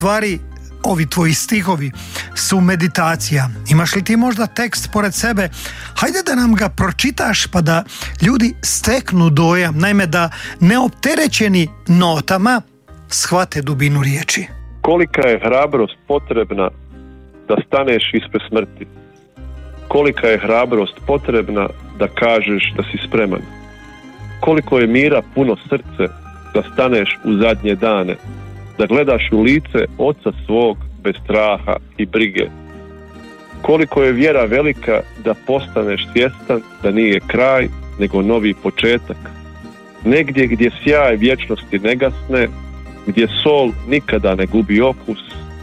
Stvari, ovi tvoji stihovi su meditacija. Imaš li ti možda tekst pored sebe? Hajde da nam ga pročitaš pa da ljudi steknu dojam, naime da neopterećeni notama shvate dubinu riječi. Kolika je hrabrost potrebna da staneš ispred smrti? Kolika je hrabrost potrebna da kažeš da si spreman? Koliko je mira puno srce da staneš u zadnje dane, da gledaš u lice oca svog bez straha i brige? Koliko je vjera velika da postaneš svjestan da nije kraj, nego novi početak? Negdje gdje sjaj vječnosti ne gasne, gdje sol nikada ne gubi okus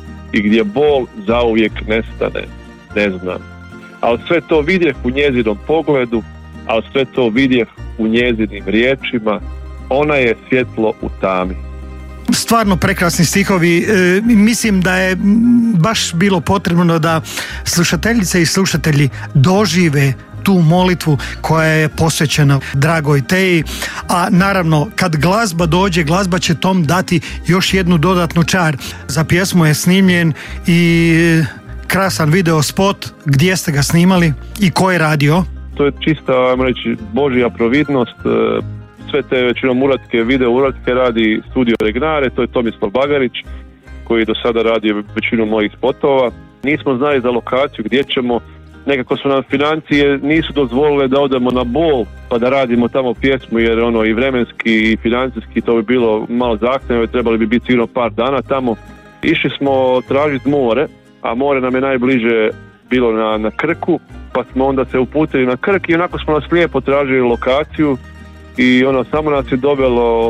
i gdje bol zauvijek nestane, ne znam. Ali sve to vidjeh u njezinom pogledu, ali sve to vidjeh u njezinim riječima. Ona je svjetlo u tami. Stvarno prekrasni stihovi. Mislim da je baš bilo potrebno da slušateljice i slušatelji dožive tu molitvu koja je posvećena dragoj Teji, a naravno kad glazba dođe, glazba će tom dati još jednu dodatnu čar. Za pjesmu je snimljen i krasan video spot. Gdje ste ga snimali i ko je radio? To je čista, ajmo reći, Božja providnost. Sve te većinom video uratke radi Studio Regnare, to je Tomislav Bagarić koji do sada radi većinu mojih spotova. Nismo znali za lokaciju gdje ćemo, nekako su nam financije nisu dozvolile da odemo na Bol pa da radimo tamo pjesmu, jer i vremenski i financijski to bi bilo malo zahtjevno, trebali bi biti sigurno par dana tamo. Išli smo tražiti more, a more nam je najbliže bilo na Krku, pa smo onda se uputili na Krk i onako smo nas lijepo tražili lokaciju i samo nas je dovelo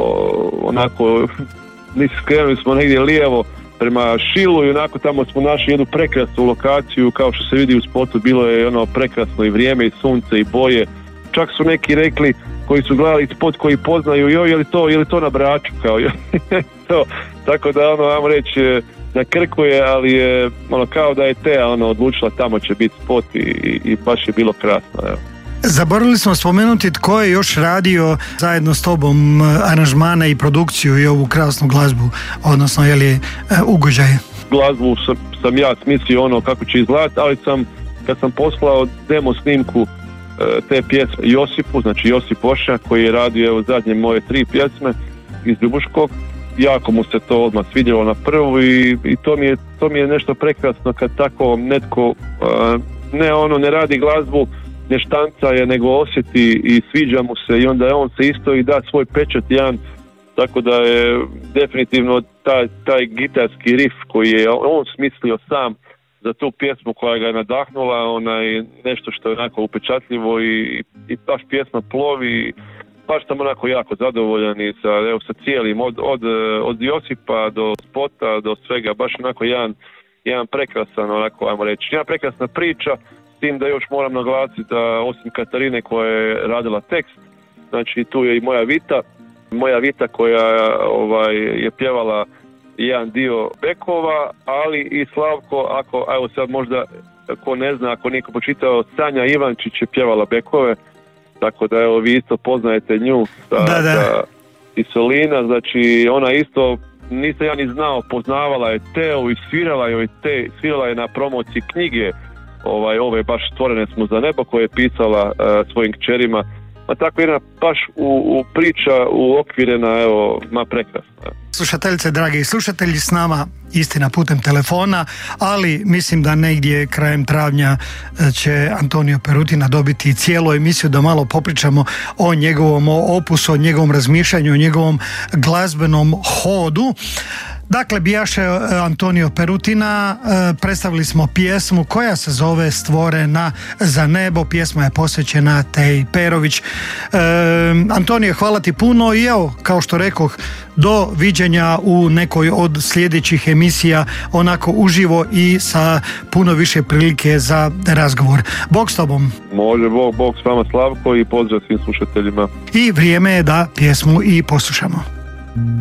onako, skrenuli smo negdje lijevo prema Šilu i onako tamo smo našli jednu prekrasnu lokaciju, kao što se vidi u spotu, bilo je prekrasno i vrijeme i sunce i boje. Čak su neki rekli koji su gledali spot koji poznaju, je li to na Braču, kao to. Tako da ajmo reći, na Krku je, ali je kao da je Teja odlučila tamo će biti spot i baš je bilo krasno, evo. Zaboravili smo spomenuti tko je još radio zajedno s tobom aranžmane i produkciju i ovu krasnu glazbu, odnosno ugođaje. Glazbu sam ja smislio kako će izgledati, ali kad sam poslao demo snimku te pjesme Josipu, znači Josip Oša koji je radio zadnje moje 3 pjesme iz Ljubuškog, jako mu se to odmah svidjelo na prvu i to mi je nešto prekrasno kad tako netko ne radi glazbu, ne štanca je, nego osjeti i sviđa mu se i onda on se isto i da svoj pečat jedan, tako da je definitivno taj gitarski riff koji je on smislio sam za tu pjesmu koja ga je nadahnula, nešto što je onako upečatljivo i baš pjesma plovi, baš sam onako jako zadovoljan i sa cijelim od Josipa do spota do svega, baš onako jedan prekrasan, ajmo reći, jedna prekrasna priča. S tim da još moram naglasiti da osim Katarine koja je radila tekst, znači tu je i moja Vita koja je pjevala jedan dio bekova, ali i Slavko, evo sad možda ko ne zna, ako niko počitao, Sanja Ivančić je pjevala bekove, tako da evo vi isto poznajete nju i Solina, znači ona isto, nisam ja ni znao, poznavala je Teo i svirala je na promociji knjige ove baš Stvorene smo za nebo koje je pisala svojim kćerima, a tako jedna baš u priča uokvirena, prekrasna. Slušateljice, dragi slušatelji, s nama istina putem telefona, ali mislim da negdje krajem travnja će Antonio Perutina dobiti cijelu emisiju da malo popričamo o njegovom opusu, o njegovom razmišljanju, o njegovom glazbenom hodu. Dakle, bijaše Antonio Perutina, predstavili smo pjesmu koja se zove Stvorena za nebo, pjesma je posvećena Teji Perović. Antonio, hvala ti puno i evo, kao što rekoh, do viđenja u nekoj od sljedećih emisija, onako uživo i sa puno više prilike za razgovor. Bog s tobom. Može, Bog s vama, Slavko, i pozdrav svim slušateljima. I vrijeme je da pjesmu i poslušamo.